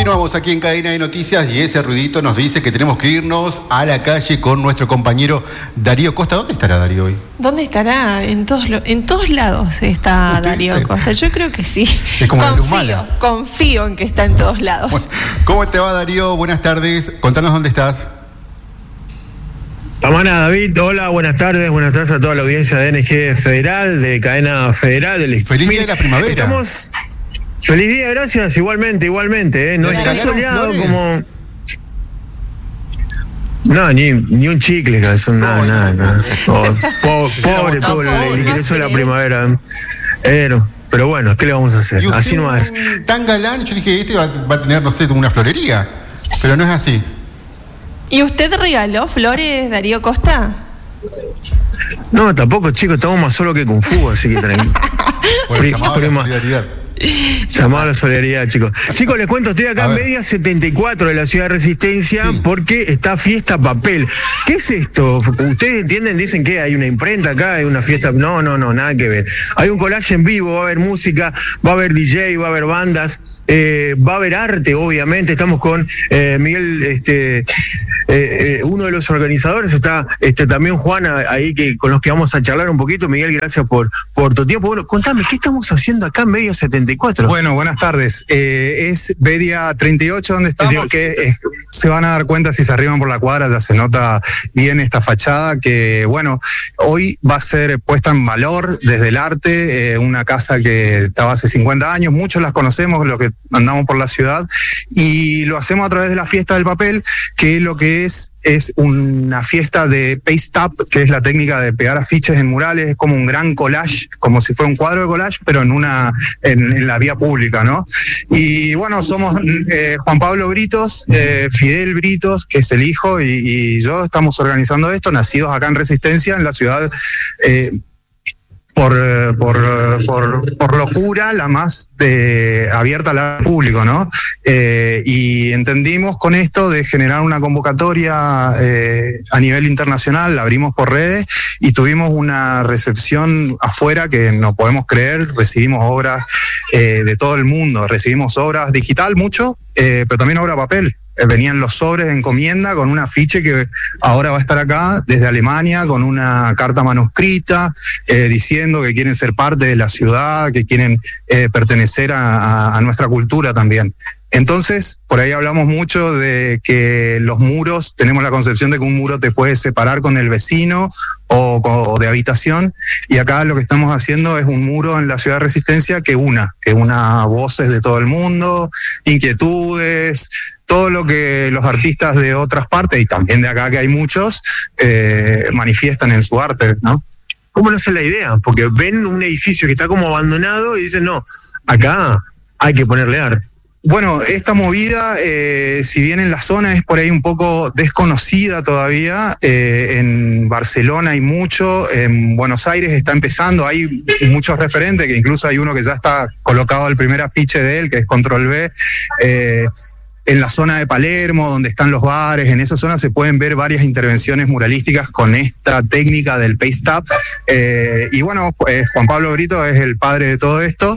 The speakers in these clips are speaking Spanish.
Continuamos aquí en Cadena de Noticias y ese ruidito nos dice que tenemos que irnos a la calle con nuestro compañero Darío Costa. ¿Dónde estará Darío hoy? ¿Dónde estará? En todos lados está Darío Costa. Yo creo que sí. Es como la luz mala. Confío en que está en todos lados. Bueno, ¿cómo te va, Darío? Buenas tardes. Contanos dónde estás. Tamara, David, hola, buenas tardes a toda la audiencia de NG Federal, de Cadena Federal del Feliz día de la primavera. Feliz día, gracias, igualmente, No está soleado flores? Como... No, ni un chicle, nada. Pobre todo el ingreso de la primavera. Pero bueno, ¿qué le vamos a hacer? Así no es. Tan galán, yo dije, este va a tener, no sé, una florería, pero no es así. ¿Y usted regaló flores, Darío Costa? No, tampoco, chicos, estamos más solos que Kung Fu, así que tranquilo. Llamado a la solidaridad, chicos. Chicos, les cuento, estoy acá en Media 74 de la Ciudad de Resistencia, porque está Fiesta Papel. ¿Qué es esto? Ustedes entienden, dicen que hay una imprenta acá, hay una fiesta. No, nada que ver. Hay un collage en vivo, va a haber música, va a haber DJ, va a haber bandas, va a haber arte, obviamente. Estamos con Miguel, uno de los organizadores, está también Juan ahí, con los que vamos a charlar un poquito. Miguel, gracias por tu tiempo. Bueno, contame, ¿qué estamos haciendo acá en Media 74? Bueno, buenas tardes. Es Bedia 38 donde estamos, que se van a dar cuenta si se arriban por la cuadra, ya se nota bien esta fachada, que bueno, hoy va a ser puesta en valor desde el arte, una casa que estaba hace 50 años, muchos las conocemos, los que andamos por la ciudad, y lo hacemos a través de la Fiesta del Papel, que lo que es una fiesta de paste up, que es la técnica de pegar afiches en murales, es como un gran collage, como si fuera un cuadro de collage, pero en la vía pública, ¿no? Y bueno, somos Juan Pablo Britos, Fidel Britos, que es el hijo, y yo estamos organizando esto, nacidos acá en Resistencia, en la ciudad, por locura, la más abierta al público, ¿no? Y entendimos con esto de generar una convocatoria a nivel internacional, la abrimos por redes y tuvimos una recepción afuera que no podemos creer. Recibimos obras de todo el mundo, recibimos obras digital mucho, pero también obra papel. Venían los sobres de encomienda con un afiche que ahora va a estar acá desde Alemania, con una carta manuscrita diciendo que quieren ser parte de la ciudad, que quieren pertenecer a nuestra cultura también. Entonces, por ahí hablamos mucho de que los muros, tenemos la concepción de que un muro te puede separar con el vecino o de habitación, y acá lo que estamos haciendo es un muro en la Ciudad de Resistencia que una voces de todo el mundo, inquietudes, todo lo que los artistas de otras partes, y también de acá que hay muchos, manifiestan en su arte, ¿no? ¿Cómo no es la idea? Porque ven un edificio que está como abandonado y dicen, no, acá hay que ponerle arte. Bueno, esta movida, si bien en la zona es por ahí un poco desconocida todavía, en Barcelona hay mucho, en Buenos Aires está empezando, hay muchos referentes, que incluso hay uno que ya está colocado el primer afiche de él, que es Control B. En la zona de Palermo, donde están los bares, en esa zona se pueden ver varias intervenciones muralísticas con esta técnica del paste up. Y bueno, Juan Pablo Brito es el padre de todo esto,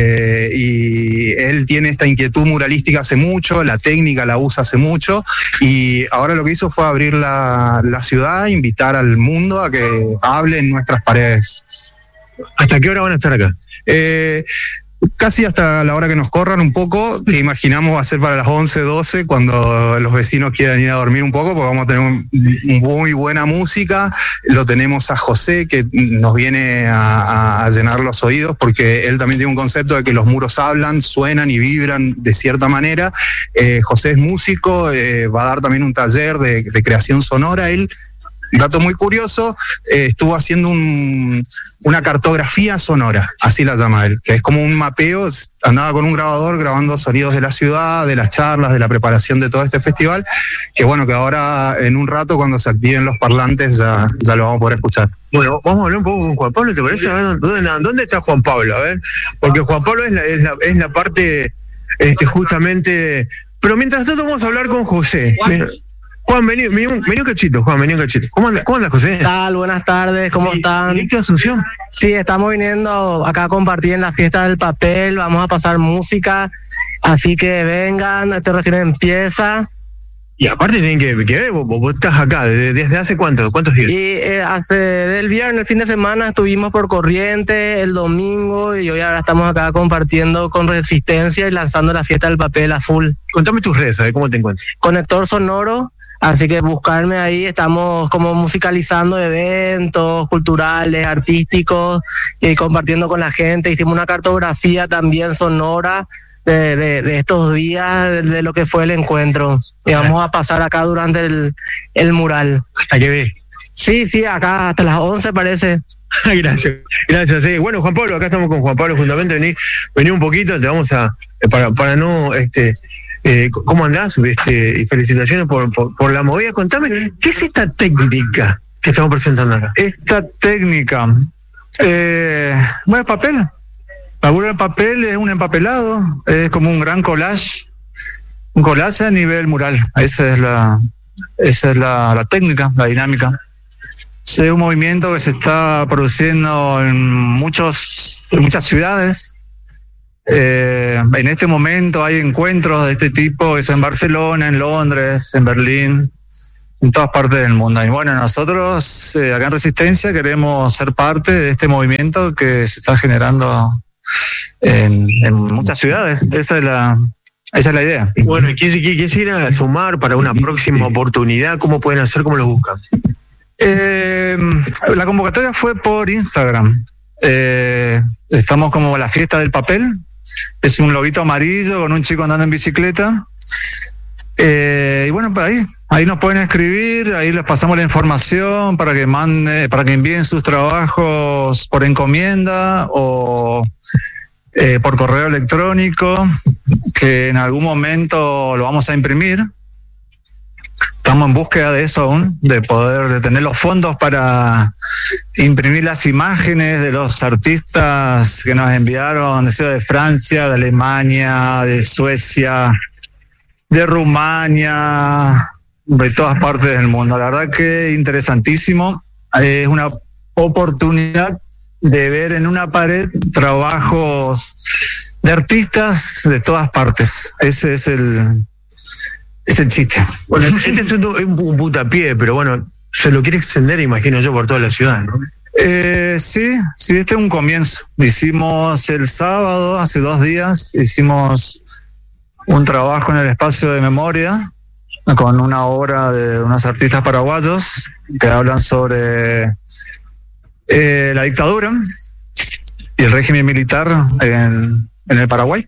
y él tiene esta inquietud muralística hace mucho, la técnica la usa hace mucho, y ahora lo que hizo fue abrir la ciudad, invitar al mundo a que hable en nuestras paredes. ¿Hasta qué hora van a estar acá? Casi hasta la hora que nos corran un poco, que imaginamos va a ser para las 11, 12, cuando los vecinos quieran ir a dormir un poco, porque vamos a tener muy buena música. Lo tenemos a José, que nos viene a llenar los oídos, porque él también tiene un concepto de que los muros hablan, suenan y vibran de cierta manera. José es músico, va a dar también un taller de creación sonora. Él, dato muy curioso, estuvo haciendo una cartografía sonora, así la llama él, que es como un mapeo, andaba con un grabador grabando sonidos de la ciudad, de las charlas, de la preparación de todo este festival, que bueno, que ahora en un rato cuando se activen los parlantes ya lo vamos a poder escuchar. Bueno, vamos a hablar un poco con Juan Pablo, ¿te parece? A ver, ¿dónde está Juan Pablo? A ver, porque Juan Pablo es la parte justamente... Pero mientras tanto vamos a hablar con José. Juan, vení un cachito, Juan, vení un cachito. ¿Cómo andas, José? ¿Qué tal? Buenas tardes, ¿cómo están? ¿Directo de Asunción? Sí, estamos viniendo acá a compartir en la fiesta del papel, vamos a pasar música, así que vengan, este recién empieza. Y aparte tienen que ver, vos estás acá, ¿desde hace cuántos días? Y del viernes, el fin de semana, estuvimos por Corrientes, el domingo, y hoy ahora estamos acá compartiendo con Resistencia y lanzando la fiesta del papel a full. Contame tus redes, ¿sabes cómo te encuentras? Conector Sonoro, así que buscarme ahí, estamos como musicalizando eventos culturales, artísticos, y compartiendo con la gente. Hicimos una cartografía también sonora de estos días, de lo que fue el encuentro. Y vamos a pasar acá durante el mural. ¿Hasta qué ve? Sí, acá hasta las 11 parece. Gracias. Sí. Bueno, Juan Pablo, acá estamos con Juan Pablo justamente. Vení un poquito, te vamos a, para no, ¿cómo andás? Y felicitaciones por la movida. Contame, ¿qué es esta técnica que estamos presentando acá? Esta técnica, bueno, papel. Laburo el papel es un empapelado, es como un gran collage. Un collage a nivel mural, esa es la técnica, la dinámica. Es un movimiento que se está produciendo en muchas ciudades. En este momento hay encuentros de este tipo, es en Barcelona, en Londres, en Berlín, en todas partes del mundo. Y bueno, nosotros acá en Resistencia queremos ser parte de este movimiento que se está generando en muchas ciudades. Esa es la idea. Bueno, quisiera sumar para una próxima oportunidad. ¿Cómo pueden hacer? ¿Cómo los buscan? La convocatoria fue por Instagram. Estamos como la fiesta del papel. Es un loguito amarillo con un chico andando en bicicleta. Y bueno, por ahí nos pueden escribir, ahí les pasamos la información para que envíen sus trabajos por encomienda o por correo electrónico, que en algún momento lo vamos a imprimir. Estamos en búsqueda de eso aún, de tener los fondos para imprimir las imágenes de los artistas que nos enviaron, de Francia, de Alemania, de Suecia, de Rumania, de todas partes del mundo. La verdad que interesantísimo. Es una oportunidad de ver en una pared trabajos de artistas de todas partes. Ese es el chiste. Bueno, este es un puntapié, pero bueno, se lo quiere extender, imagino yo, por toda la ciudad, ¿no? Sí, este es un comienzo. Hicimos el sábado, hace 2 días, hicimos un trabajo en el espacio de memoria con una obra de unos artistas paraguayos que hablan sobre la dictadura y el régimen militar en el Paraguay.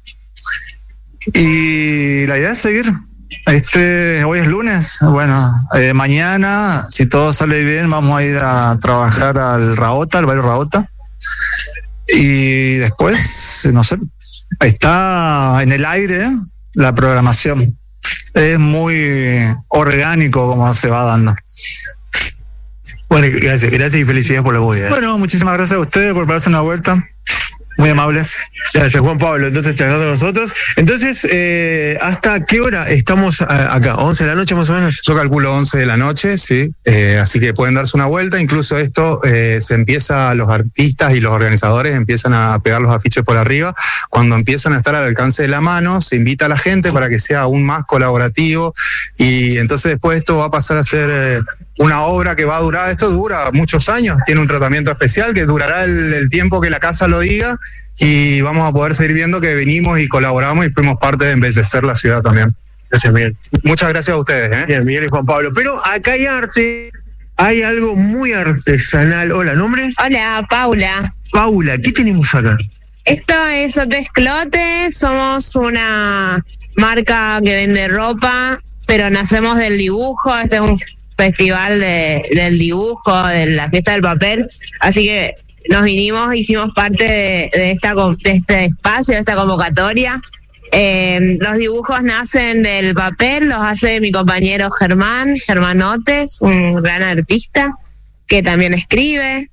Y la idea es seguir. Hoy es lunes. Bueno, mañana, si todo sale bien, vamos a ir a trabajar al barrio Raota. Y después, no sé, está en el aire la programación. Es muy orgánico como se va dando. Bueno, gracias y felicidades por la movida. Bueno, muchísimas gracias a ustedes por darse una vuelta. Muy amables. Gracias, Juan Pablo. Entonces, charlando con nosotros. Entonces, ¿hasta qué hora estamos acá? ¿11 de la noche más o menos? Yo calculo 11 de la noche, sí. Así que pueden darse una vuelta. Incluso esto los artistas y los organizadores empiezan a pegar los afiches por arriba. Cuando empiezan a estar al alcance de la mano, se invita a la gente para que sea aún más colaborativo. Y entonces después esto va a pasar a ser una obra que va a durar, esto dura muchos años, tiene un tratamiento especial que durará el tiempo que la casa lo diga, y vamos a poder seguir viendo que venimos y colaboramos y fuimos parte de embellecer la ciudad también. Gracias, Miguel. Muchas gracias a ustedes. Bien, Miguel y Juan Pablo. Pero acá hay arte, hay algo muy artesanal. Hola, ¿nombre? Hola, Paula. Paula, ¿qué tenemos acá? Esto es Otesclote, somos una marca que vende ropa, pero nacemos del dibujo. Este es un festival del dibujo, de la fiesta del papel, así que nos vinimos, hicimos parte de este espacio, de esta convocatoria. Los dibujos nacen del papel, los hace mi compañero Germán Otes, un gran artista que también escribe.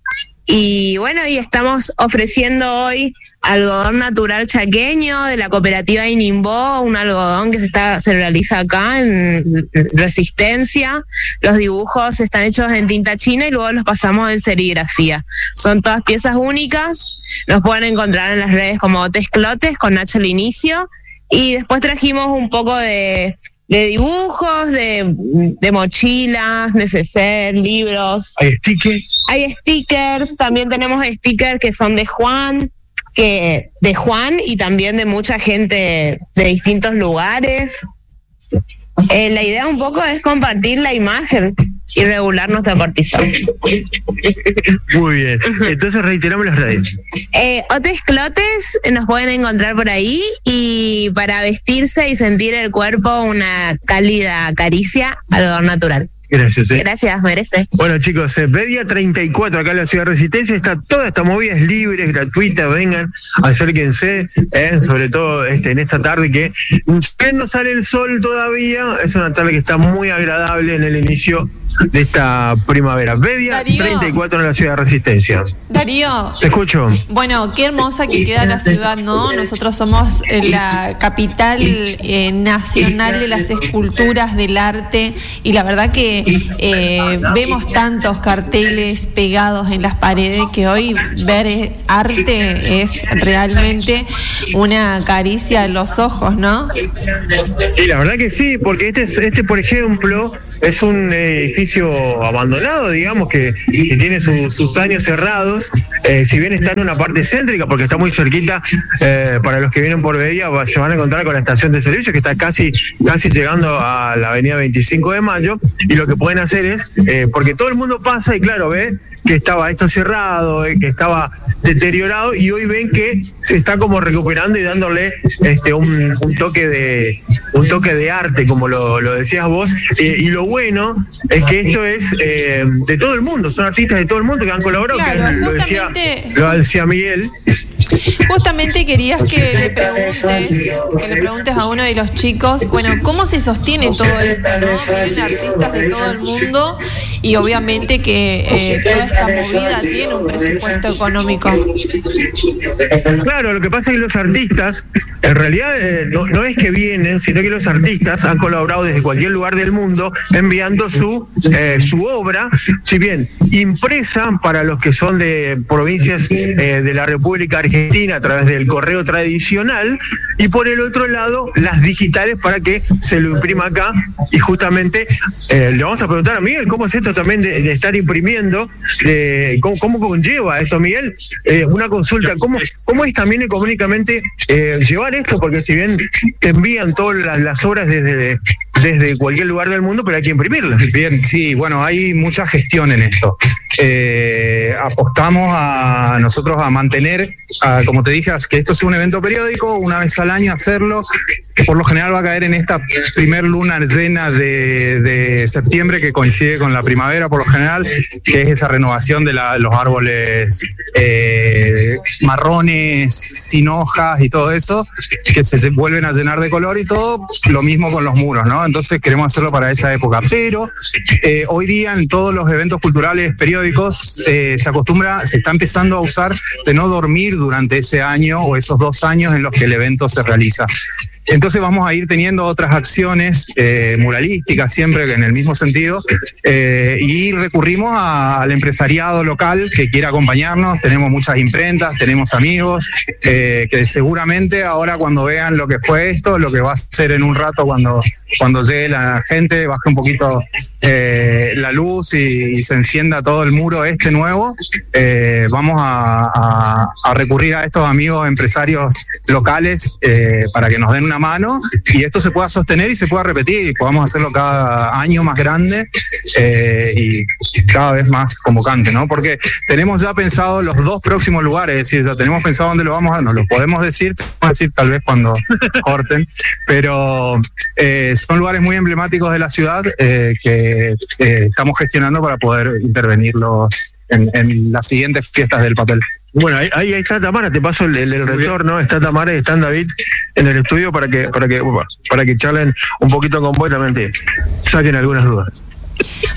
Y bueno, y estamos ofreciendo hoy algodón natural chaqueño de la cooperativa Inimbó, un algodón que se realiza acá en Resistencia. Los dibujos están hechos en tinta china y luego los pasamos en serigrafía. Son todas piezas únicas, nos pueden encontrar en las redes como Tesclotes con H al inicio. Y después trajimos un poco de dibujos, de mochilas, neceser, libros. ¿Hay stickers? Hay stickers, también tenemos stickers que son de Juan y también de mucha gente de distintos lugares. La idea un poco es compartir la imagen y regular nuestra cortisol. Muy bien. Entonces reiteramos las redes. Otes Clotes nos pueden encontrar por ahí, y para vestirse y sentir el cuerpo una cálida caricia, algodón natural. Gracias. Gracias, merece. Bueno, chicos, Bedia 34 acá en la Ciudad de Resistencia, está toda esta movida, es libre, es gratuita, vengan, acérquense, sobre todo en esta tarde que no sale el sol todavía, es una tarde que está muy agradable en el inicio de esta primavera. Bedia 34 en la Ciudad de Resistencia. Darío. Te escucho. Bueno, qué hermosa que queda la ciudad, ¿no? Nosotros somos la capital nacional de las esculturas, del arte, y la verdad que vemos tantos carteles pegados en las paredes que hoy ver arte es realmente una caricia a los ojos, ¿no? Y la verdad que sí, porque este por ejemplo, es un edificio abandonado, digamos, que tiene sus años cerrados, si bien está en una parte céntrica, porque está muy cerquita, para los que vienen por Bedia se van a encontrar con la estación de servicio, que está casi llegando a la avenida 25 de Mayo, y lo que pueden hacer es, porque todo el mundo pasa y claro, ve que estaba esto cerrado, que estaba deteriorado, y hoy ven que se está como recuperando y dándole un toque de arte, como lo decías vos, y lo bueno es que esto es de todo el mundo, son artistas de todo el mundo que han colaborado, claro, que lo decía Miguel. Justamente querías que le preguntes a uno de los chicos, bueno, ¿cómo se sostiene todo esto, no? Vienen artistas de todo el mundo y obviamente que toda esta movida tiene un presupuesto económico. Claro, lo que pasa es que los artistas, en realidad no es que vienen, sino que los artistas han colaborado desde cualquier lugar del mundo enviando su obra, si bien impresa para los que son de provincias de la República Argentina a través del correo tradicional, y por el otro lado las digitales para que se lo imprima acá. Y justamente le vamos a preguntar a Miguel cómo es esto también de estar imprimiendo, cómo conlleva esto, Miguel, una consulta, cómo es también económicamente llevar esto, porque si bien te envían todas las obras desde cualquier lugar del mundo, pero hay que imprimirlas. Bien, sí, bueno, hay mucha gestión en esto. Apostamos a nosotros a mantener, como te dije, que esto sea un evento periódico, una vez al año hacerlo. Por lo general va a caer en esta primer luna llena de septiembre, que coincide con la primavera por lo general, que es esa renovación de los árboles marrones, sin hojas y todo eso, que se vuelven a llenar de color, y todo lo mismo con los muros, ¿no? Entonces queremos hacerlo para esa época. Pero hoy día en todos los eventos culturales periódicos se está empezando a usar de no dormir durante ese año o esos 2 años en los que el evento se realiza. Entonces vamos a ir teniendo otras acciones muralísticas, siempre en el mismo sentido, y recurrimos al empresariado local que quiera acompañarnos. Tenemos muchas imprentas, tenemos amigos, que seguramente ahora cuando vean lo que fue esto, lo que va a ser en un rato cuando llegue la gente, baje un poquito la luz y se encienda todo el muro nuevo, vamos a recurrir a estos amigos empresarios locales para que nos den una mano y esto se pueda sostener y se pueda repetir y podamos hacerlo cada año más grande y cada vez más convocante, ¿no? Porque tenemos ya pensado los 2 próximos lugares, es decir, ya tenemos pensado dónde lo vamos a dar, nos lo podemos decir tal vez cuando corten, pero son lugares muy emblemáticos de la ciudad que estamos gestionando para poder intervenirlos en las siguientes fiestas del papel. Bueno, ahí está Tamara, te paso el retorno, está Tamara y está David en el estudio para que charlen un poquito con vos y también te saquen algunas dudas.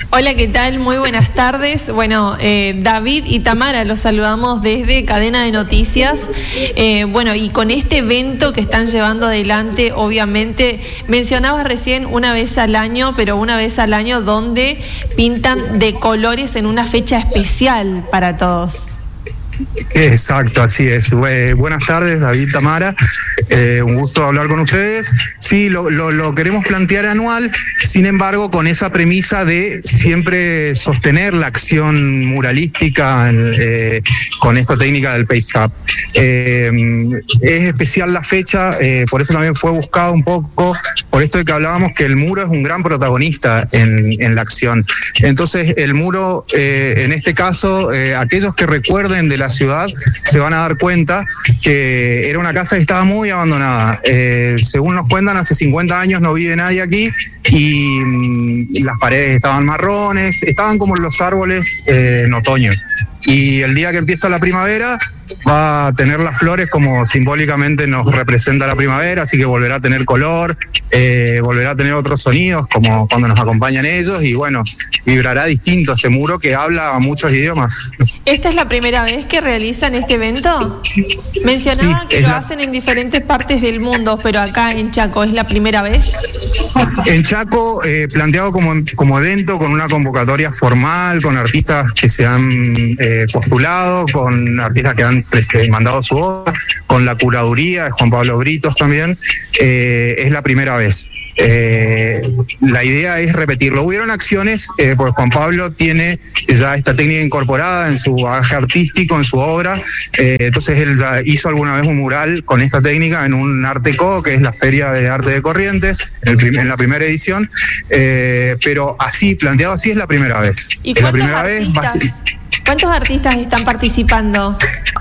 Hola, ¿qué tal? Muy buenas tardes. Bueno, David y Tamara, los saludamos desde Cadena de Noticias. Bueno, y con este evento que están llevando adelante, obviamente, mencionabas recién una vez al año, pero una vez al año donde pintan de colores en una fecha especial para todos. Exacto, así es. Buenas tardes, David, Tamara. Un gusto hablar con ustedes. Sí, lo queremos plantear anual, sin embargo, con esa premisa de siempre sostener la acción muralística con esta técnica del Paste Up. Es especial la fecha, por eso también fue buscado un poco, por esto de que hablábamos que el muro es un gran protagonista en la acción. Entonces, el muro, en este caso, aquellos que recuerden de la ciudad se van a dar cuenta que era una casa que estaba muy abandonada. Según nos cuentan, hace 50 años no vive nadie aquí y las paredes estaban marrones, estaban como los árboles en otoño. Y el día que empieza la primavera va a tener las flores como simbólicamente nos representa la primavera, así que volverá a tener color, volverá a tener otros sonidos como cuando nos acompañan ellos y bueno, vibrará distinto este muro que habla muchos idiomas. ¿Esta es la primera vez que realizan este evento? Mencionaban que lo hacen en diferentes partes del mundo, pero acá en Chaco, ¿es la primera vez? En Chaco, planteado como evento, con una convocatoria formal, con artistas que se han postulado, con artistas que han mandado su obra, con la curaduría de Juan Pablo Britos también, es la primera vez. La idea es repetirlo. Hubieron acciones, porque Juan Pablo tiene ya esta técnica incorporada en su bagaje artístico, en su obra, entonces él ya hizo alguna vez un mural con esta técnica en un Arteco, que es la Feria de Arte de Corrientes, en la primera edición, pero así, planteado así, es la primera vez. ¿Y cuántos artistas están participando?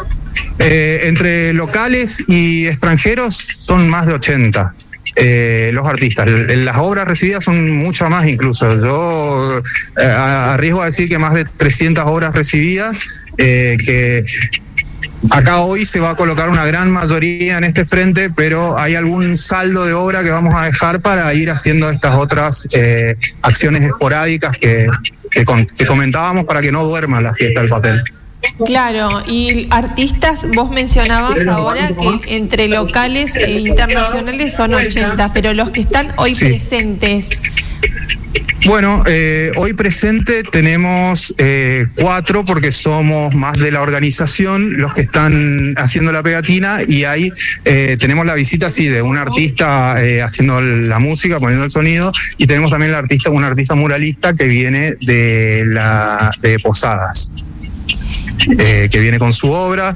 Entre locales y extranjeros son más de 80. Los artistas. Las obras recibidas son muchas más incluso. Yo arriesgo a decir que más de 300 obras recibidas, que acá hoy se va a colocar una gran mayoría en este frente, pero hay algún saldo de obra que vamos a dejar para ir haciendo estas otras acciones esporádicas que comentábamos para que no duerma la fiesta del papel. Claro, y artistas, vos mencionabas ahora que entre locales e internacionales son 80, pero los que están hoy presentes. Bueno, hoy presente tenemos 4 porque somos más de la organización los que están haciendo la pegatina y ahí tenemos la visita de un artista haciendo la música, poniendo el sonido y tenemos también un artista muralista que viene de Posadas. Que viene con su obra,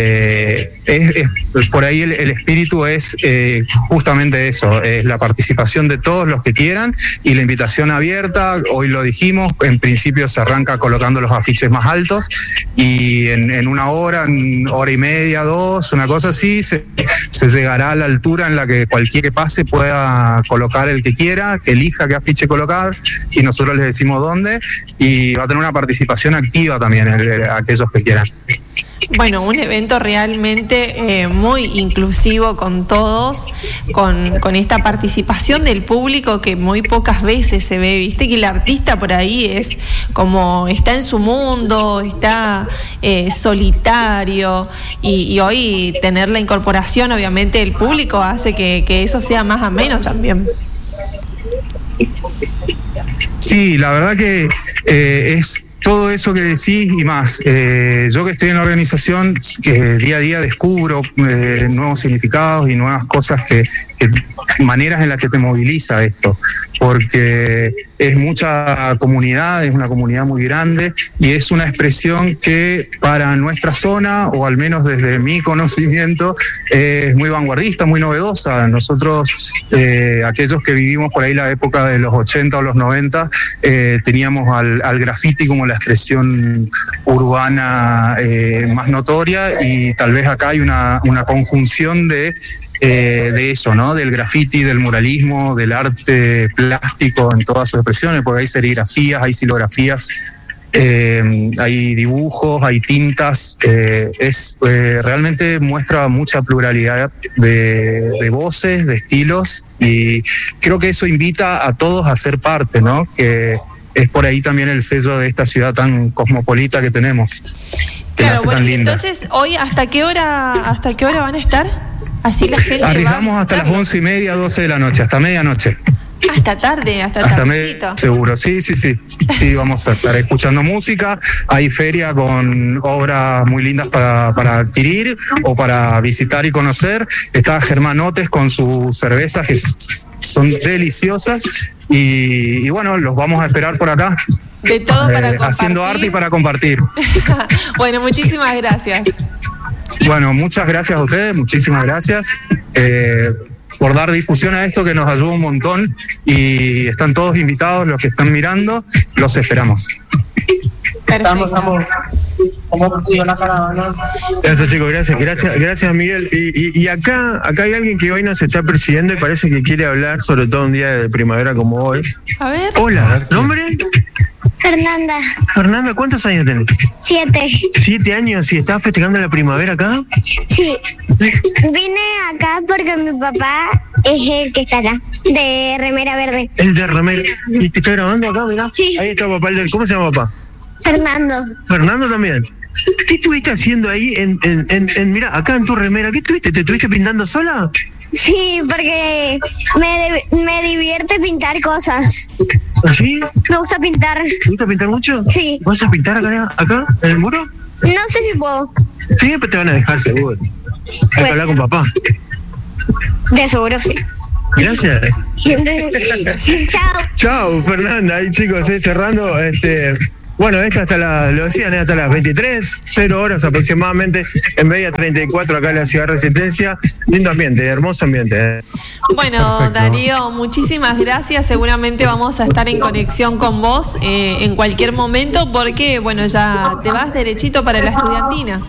por ahí el espíritu es justamente eso, es la participación de todos los que quieran y la invitación abierta. Hoy lo dijimos, en principio se arranca colocando los afiches más altos y en una hora, en hora y media, 2, una cosa así, se llegará a la altura en la que cualquier que pase pueda colocar el que quiera, que elija qué afiche colocar y nosotros les decimos dónde y va a tener una participación activa también aquellos que quieran. Bueno, un evento realmente muy inclusivo con todos, con esta participación del público que muy pocas veces se ve, viste que el artista por ahí es como está en su mundo, está solitario y hoy tener la incorporación obviamente del público hace que eso sea más ameno también. Sí, la verdad que es todo eso que decís y más. Yo que estoy en la organización, que día a día descubro nuevos significados y nuevas cosas maneras en las que te moviliza esto, porque es mucha comunidad, es una comunidad muy grande y es una expresión que para nuestra zona, o al menos desde mi conocimiento, es muy vanguardista, muy novedosa. Nosotros, aquellos que vivimos por ahí la época de los 80 o los 90, teníamos al graffiti como la expresión urbana más notoria y tal vez acá hay una conjunción de eso, ¿no? Del graffiti, del muralismo, del arte plástico en todas sus expresiones, porque hay serigrafías, hay silografías, hay dibujos, hay tintas, realmente muestra mucha pluralidad de voces, de estilos y creo que eso invita a todos a ser parte, ¿no? Que es por ahí también el sello de esta ciudad tan cosmopolita que tenemos, que la hace tan linda. Entonces, hoy, ¿hasta qué hora van a estar? Así la gente arriesgamos hasta las 11:30, 12 de la noche, hasta medianoche. Hasta tarde, hasta tardecito. Seguro, sí, vamos a estar escuchando música, hay feria con obras muy lindas para adquirir o para visitar y conocer, está Germán Otes con sus cervezas que son deliciosas y bueno, los vamos a esperar por acá. De todo para compartir. Haciendo arte y para compartir. Bueno, muchísimas gracias. Bueno, muchas gracias a ustedes, muchísimas gracias por dar difusión a esto que nos ayuda un montón y están todos invitados, los que están mirando, los esperamos. Perfecto. Gracias, chicos, gracias Miguel. Y acá hay alguien que hoy nos está persiguiendo y parece que quiere hablar, sobre todo un día de primavera como hoy. A ver. Hola, ¿nombre? Fernanda. Fernanda, ¿cuántos años tenés? 7. 7 años, ¿y estás festejando la primavera acá? Sí. Vine acá porque mi papá es el que está allá, de remera verde. El de remera. ¿Y te está grabando acá, mirá? Sí. Ahí está papá, ¿cómo se llama papá? Fernando. Fernando también. ¿Qué estuviste haciendo ahí mirá, acá en tu remera? ¿Qué estuviste? ¿Te estuviste pintando sola? Sí, porque me divierte pintar cosas. ¿Sí? Me gusta pintar. ¿Te gusta pintar mucho? Sí. ¿Vas a pintar acá en el muro? No sé si puedo. Sí, después te van a dejar seguro. Hay que hablar con papá. De seguro sí. Gracias. Chao. Chao, Fernanda. Ahí chicos, cerrando, bueno, esto hasta hasta las 23, 0 horas aproximadamente, en Media 34, acá en la Ciudad Resistencia. Lindo ambiente, hermoso ambiente. Bueno, perfecto. Darío, muchísimas gracias. Seguramente vamos a estar en conexión con vos en cualquier momento, porque, bueno, ya te vas derechito para la estudiantina.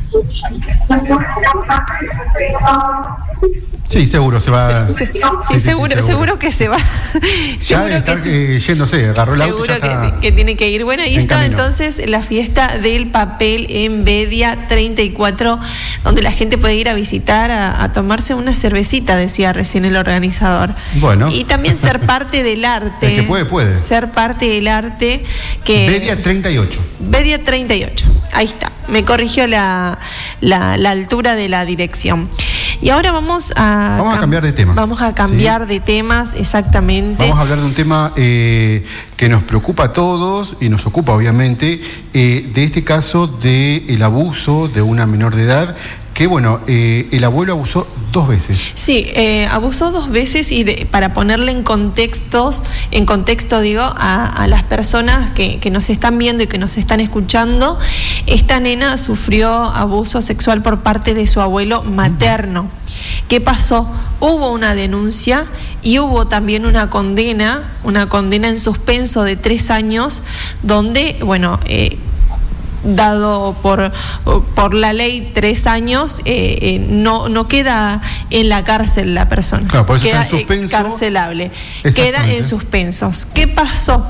Sí, seguro se va. Sí, seguro que se va. Ya debe estar yéndose, agarró el auto. Seguro que tiene que ir. Bueno, ahí está entonces la fiesta del papel en Bedia 34, donde la gente puede ir a visitar, a tomarse una cervecita, decía recién el organizador. Bueno. Y también ser parte del arte. El que puede. Ser parte del arte. Bedia 38. Bedia 38. Ahí está. Me corrigió la altura de la dirección. Y ahora vamos a cambiar de tema. Vamos a cambiar de temas, exactamente. Vamos a hablar de un tema que nos preocupa a todos y nos ocupa, obviamente, de este caso del abuso de una menor de edad, que, bueno, el abuelo abusó 2 veces. Sí, abusó 2 veces y para ponerle en contexto, a las personas que nos están viendo y que nos están escuchando, esta nena sufrió abuso sexual por parte de su abuelo materno. ¿Qué pasó? Hubo una denuncia y hubo también una condena en suspenso de 3 años, donde, bueno, dado por la ley 3 años, no queda en la cárcel la persona. Claro, por eso queda está en suspenso. Excarcelable. Queda en suspensos. ¿Qué pasó?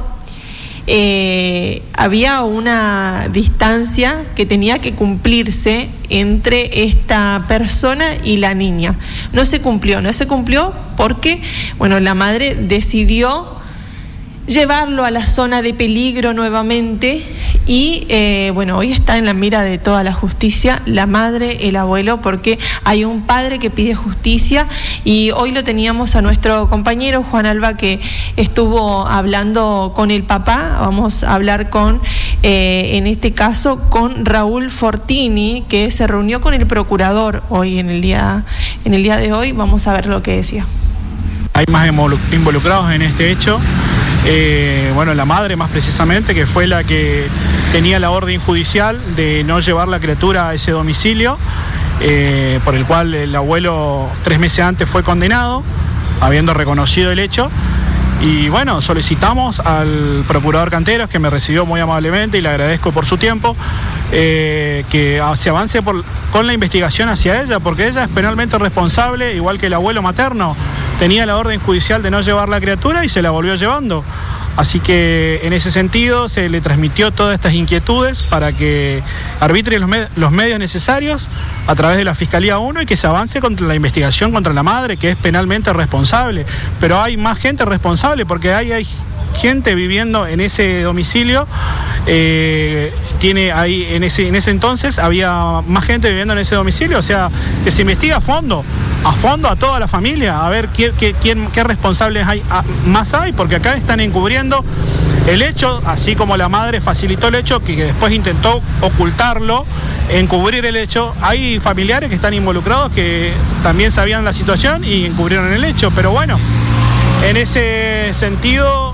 Había una distancia que tenía que cumplirse entre esta persona y la niña. No se cumplió porque, bueno, la madre decidió llevarlo a la zona de peligro nuevamente y, bueno, hoy está en la mira de toda la justicia, la madre, el abuelo, porque hay un padre que pide justicia y hoy lo teníamos a nuestro compañero Juan Alba, que estuvo hablando con el papá. Vamos a hablar en este caso, con Raúl Fortini, que se reunió con el procurador hoy en el día de hoy. Vamos a ver lo que decía. Hay más involucrados en este hecho. Bueno, la madre más precisamente, que fue la que tenía la orden judicial de no llevar la criatura a ese domicilio, por el cual el abuelo 3 meses antes fue condenado, habiendo reconocido el hecho. Y bueno, solicitamos al procurador Canteros, que me recibió muy amablemente y le agradezco por su tiempo, que se avance con la investigación hacia ella, porque ella es penalmente responsable, igual que el abuelo materno. Tenía la orden judicial de no llevar la criatura y se la volvió llevando. Así que en ese sentido se le transmitió todas estas inquietudes para que arbitre los medios necesarios a través de la Fiscalía 1 y que se avance contra la investigación contra la madre, que es penalmente responsable. Pero hay más gente responsable porque hay gente viviendo en ese domicilio. En ese entonces había más gente viviendo en ese domicilio, o sea, que se investiga a fondo a toda la familia, a ver qué responsables más hay, porque acá están encubriendo el hecho, así como la madre facilitó el hecho, que después intentó ocultarlo, encubrir el hecho. Hay familiares que están involucrados que también sabían la situación y encubrieron el hecho, pero bueno, en ese sentido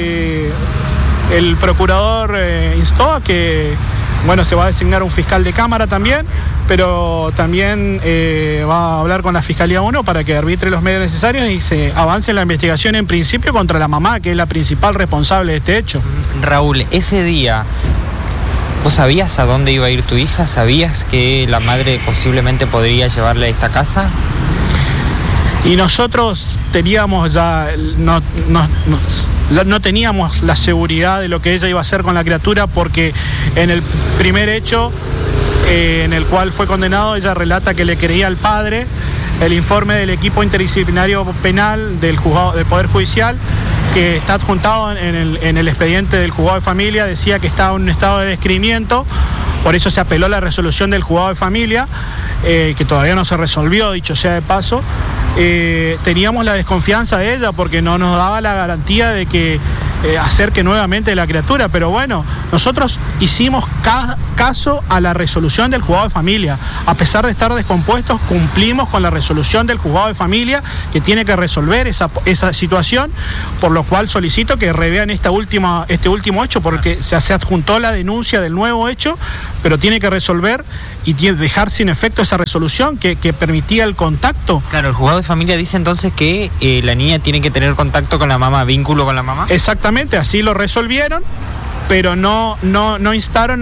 el procurador instó a que, bueno, se va a designar un fiscal de cámara también, pero también va a hablar con la Fiscalía 1 para que arbitre los medios necesarios y se avance en la investigación en principio contra la mamá, que es la principal responsable de este hecho. Raúl, ese día, ¿vos sabías a dónde iba a ir tu hija? ¿Sabías que la madre posiblemente podría llevarle a esta casa? Y nosotros teníamos ya, no teníamos la seguridad de lo que ella iba a hacer con la criatura, porque en el primer hecho en el cual fue condenado, ella relata que le creía al padre. El informe del equipo interdisciplinario penal del Poder Judicial, que está adjuntado en el expediente del juzgado de familia, decía que estaba en un estado de descreimiento. Por eso se apeló la resolución del juzgado de familia, que todavía no se resolvió, dicho sea de paso. Teníamos la desconfianza de ella porque no nos daba la garantía de que acerque nuevamente la criatura, pero bueno, nosotros hicimos caso a la resolución del juzgado de familia. A pesar de estar descompuestos, cumplimos con la resolución del juzgado de familia, que tiene que resolver esa situación, por lo cual solicito que revean este último hecho, porque se adjuntó la denuncia del nuevo hecho, pero tiene que resolver y dejar sin efecto esa resolución que permitía el contacto. Claro, el juzgado de familia dice entonces que la niña tiene que tener contacto con la mamá, vínculo con la mamá. Exactamente, así lo resolvieron, pero no instaron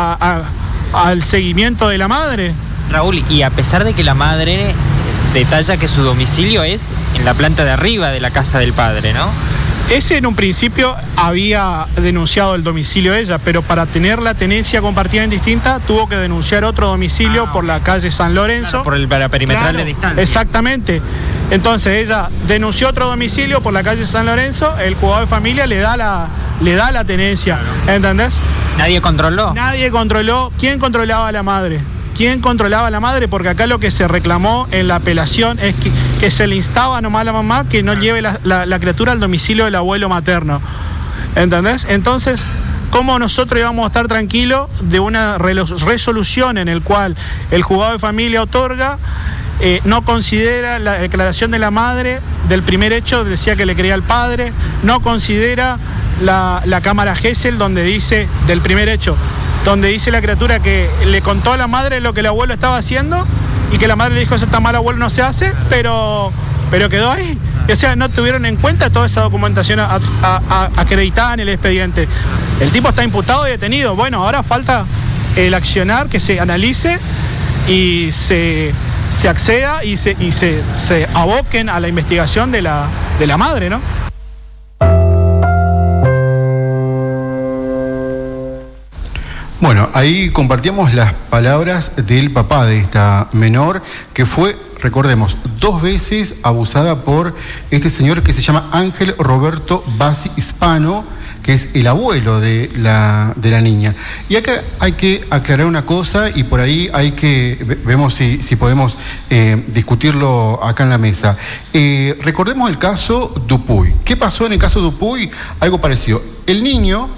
al seguimiento de la madre. Raúl, y a pesar de que la madre detalla que su domicilio es en la planta de arriba de la casa del padre, ¿no? Ese en un principio había denunciado el domicilio de ella, pero para tener la tenencia compartida en distinta tuvo que denunciar otro domicilio por la calle San Lorenzo. Claro, por la perimetral de distancia. Exactamente. Entonces ella denunció otro domicilio por la calle San Lorenzo, el juzgado de familia le da la tenencia, ¿entendés? ¿Nadie controló? Nadie controló. ¿Quién controlaba a la madre? ¿Quién controlaba a la madre? Porque acá lo que se reclamó en la apelación es que se le instaba nomás a la mamá que no lleve la criatura al domicilio del abuelo materno. ¿Entendés? Entonces, ¿cómo nosotros íbamos a estar tranquilos de una resolución en el cual el juzgado de familia otorga, no considera la declaración de la madre del primer hecho, decía que le creía al padre, no considera la cámara Gesell donde dice, del primer hecho, donde dice la criatura que le contó a la madre lo que el abuelo estaba haciendo y que la madre le dijo, eso está mal, abuelo, no se hace, pero quedó ahí. O sea, no tuvieron en cuenta toda esa documentación acreditada en el expediente. El tipo está imputado y detenido. Bueno, ahora falta el accionar, que se analice y se acceda y se aboquen a la investigación de la madre, ¿no? Bueno, ahí compartíamos las palabras del papá de esta menor, que fue, recordemos, 2 veces abusada por este señor que se llama Ángel Roberto Bassi Hispano, que es el abuelo de la niña. Y acá hay que aclarar una cosa y por ahí vemos si podemos discutirlo acá en la mesa. Recordemos el caso Dupuy. ¿Qué pasó en el caso Dupuy? Algo parecido. El niño...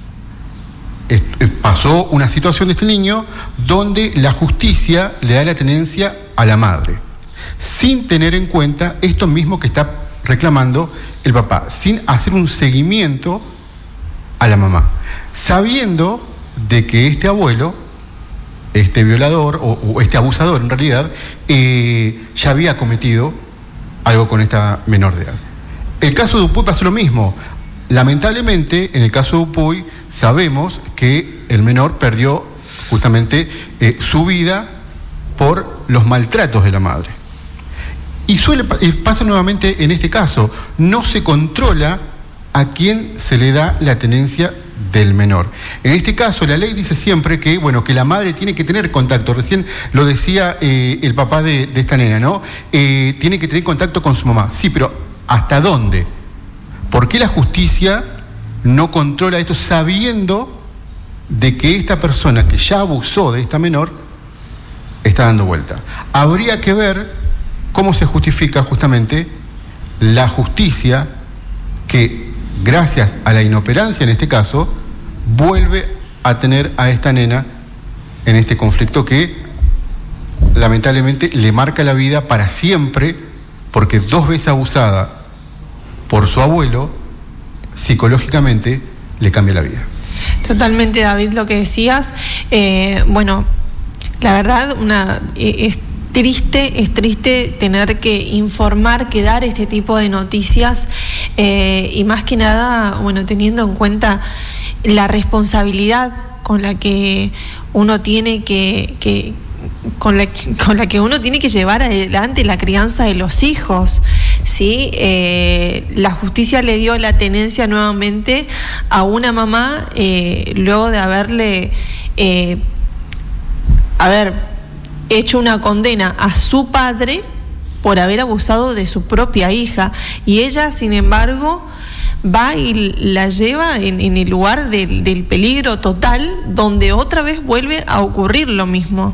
pasó una situación de este niño donde la justicia le da la tenencia a la madre, sin tener en cuenta esto mismo que está reclamando el papá, sin hacer un seguimiento a la mamá, sabiendo de que este abuelo, este violador o este abusador en realidad, ya había cometido algo con esta menor de edad. El caso de Dupuy pasó lo mismo. Lamentablemente, en el caso de Dupuy, sabemos que el menor perdió justamente su vida por los maltratos de la madre. Y pasa nuevamente en este caso, no se controla a quién se le da la tenencia del menor. En este caso, la ley dice siempre que, bueno, que la madre tiene que tener contacto. Recién lo decía el papá de esta nena, ¿no? Tiene que tener contacto con su mamá. Sí, pero ¿hasta dónde? ¿Por qué la justicia no controla esto sabiendo de que esta persona que ya abusó de esta menor está dando vuelta? Habría que ver cómo se justifica justamente la justicia que, gracias a la inoperancia en este caso, vuelve a tener a esta nena en este conflicto que lamentablemente le marca la vida para siempre, porque 2 veces abusada por su abuelo, psicológicamente le cambia la vida. Totalmente, David, lo que decías. Bueno, la verdad, es triste tener que informar, que dar este tipo de noticias, y más que nada, bueno, teniendo en cuenta la responsabilidad con la que uno tiene con la que uno tiene que llevar adelante la crianza de los hijos, ¿sí? La justicia le dio la tenencia nuevamente a una mamá luego de haberle hecho una condena a su padre por haber abusado de su propia hija, y ella, sin embargo, va y la lleva en el lugar del peligro total, donde otra vez vuelve a ocurrir lo mismo.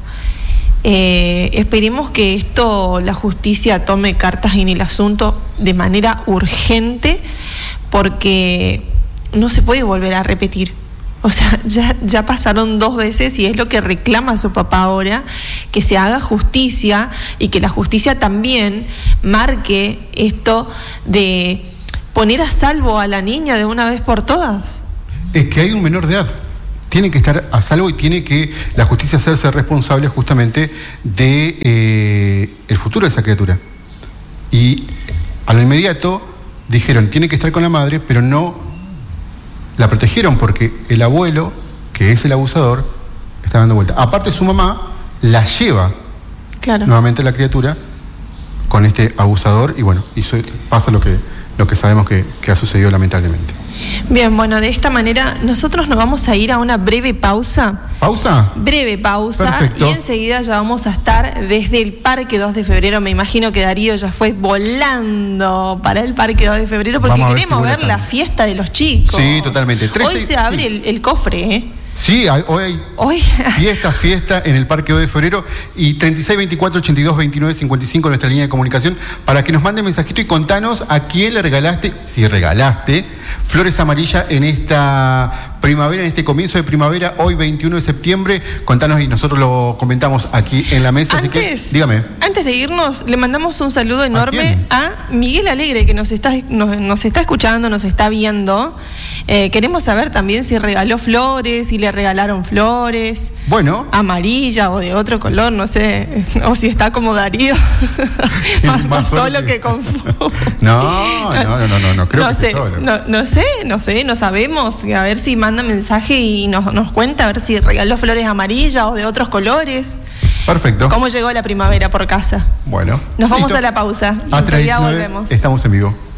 Esperemos que la justicia tome cartas en el asunto de manera urgente, porque no se puede volver a repetir. O sea, ya pasaron 2 veces y es lo que reclama su papá ahora, que se haga justicia y que la justicia también marque esto de poner a salvo a la niña de una vez por todas. Es que hay un menor de edad, tiene que estar a salvo y tiene que la justicia hacerse responsable justamente de el futuro de esa criatura. Y a lo inmediato dijeron, tiene que estar con la madre, pero no la protegieron porque el abuelo, que es el abusador, está dando vuelta. Aparte, su mamá la lleva nuevamente la criatura con este abusador, y bueno, pasa lo que sabemos que ha sucedido lamentablemente. Bien, bueno, de esta manera nosotros nos vamos a ir a una breve pausa. ¿Pausa? Breve pausa. Perfecto. Y enseguida ya vamos a estar desde el Parque 2 de Febrero. Me imagino que Darío ya fue volando para el Parque 2 de Febrero porque queremos ver la fiesta de los chicos. Sí, totalmente. Hoy se abre el cofre, ¿eh? Sí, hoy fiesta en el Parque 2 de Febrero, y 3624-8229-55 nuestra línea de comunicación para que nos manden mensajito y contanos a quién le regalaste, si regalaste, flores amarillas en esta primavera, en este comienzo de primavera, hoy 21 de septiembre. Contanos y nosotros lo comentamos aquí en la mesa. Así que dígame. Antes de irnos, le mandamos un saludo enorme a Miguel Alegre, que nos está escuchando, nos está viendo. Queremos saber también si regaló flores, si le regalaron flores. Bueno. Amarilla o de otro color, no sé. O si está como Darío. más solo que con flores. No, creo que solo. No sé, no sabemos. A ver si manda mensaje y nos cuenta, a ver si regaló flores amarillas o de otros colores. Perfecto. ¿Cómo llegó la primavera por casa? Bueno. Nos vamos a la pausa y enseguida volvemos. Estamos en vivo.